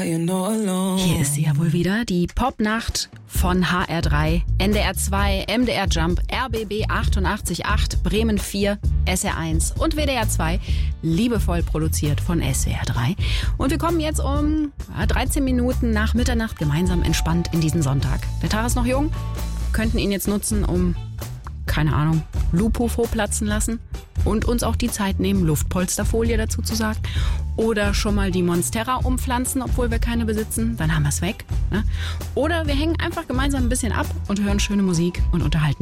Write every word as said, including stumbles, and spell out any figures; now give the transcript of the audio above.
Hier ist sie ja wohl wieder, die Popnacht von H R drei, N D R zwei, M D R Jump, R B B achtundachtzig Komma acht, Bremen vier, S R eins und W D R zwei, liebevoll produziert von S W R drei. Und wir kommen jetzt um ja, dreizehn Minuten nach Mitternacht gemeinsam entspannt in diesen Sonntag. Der Tag ist noch jung, könnten ihn jetzt nutzen, um, keine Ahnung, Lupo platzen lassen und uns auch die Zeit nehmen, Luftpolsterfolie dazu zu sagen. Oder schon mal die Monstera umpflanzen, obwohl wir keine besitzen. Dann haben wir es weg. Ne? Oder wir hängen einfach gemeinsam ein bisschen ab und hören schöne Musik und unterhalten